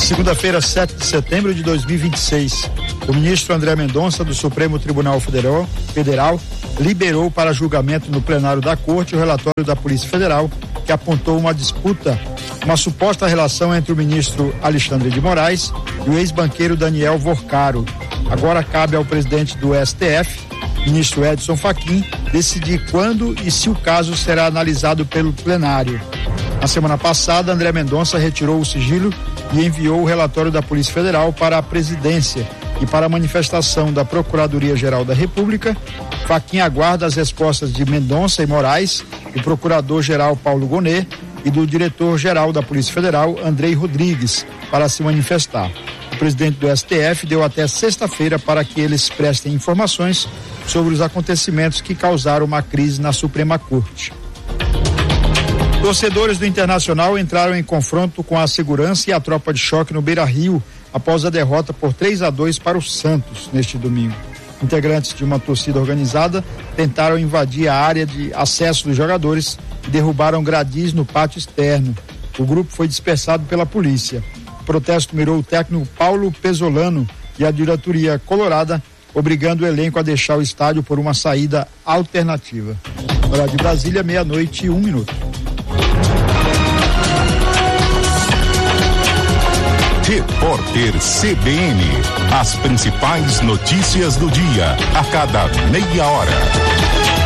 Segunda-feira, 7 de setembro de 2026, o ministro André Mendonça, do Supremo Tribunal Federal, liberou para julgamento no plenário da Corte o relatório da Polícia Federal, que apontou uma suposta relação entre o ministro Alexandre de Moraes e o ex-banqueiro Daniel Vorcaro. Agora cabe ao presidente do STF, ministro Edson Fachin, decidir quando e se o caso será analisado pelo plenário. Na semana passada, André Mendonça retirou o sigilo e enviou o relatório da Polícia Federal para a presidência e para a manifestação da Procuradoria-Geral da República. Fachin aguarda as respostas de Mendonça e Moraes, do Procurador-Geral Paulo Gonet e do Diretor-Geral da Polícia Federal, Andrei Rodrigues, para se manifestar. O presidente do STF deu até sexta-feira para que eles prestem informações sobre os acontecimentos que causaram uma crise na Suprema Corte. Torcedores do Internacional entraram em confronto com a segurança e a tropa de choque no Beira-Rio após a derrota por 3-2 para o Santos neste domingo. Integrantes de uma torcida organizada tentaram invadir a área de acesso dos jogadores e derrubaram gradis no pátio externo. O grupo foi dispersado pela polícia. O protesto mirou o técnico Paulo Pesolano e a diretoria colorada, obrigando o elenco a deixar o estádio por uma saída alternativa. Horário de Brasília, 12:01. Repórter CBN, as principais notícias do dia, a cada meia hora.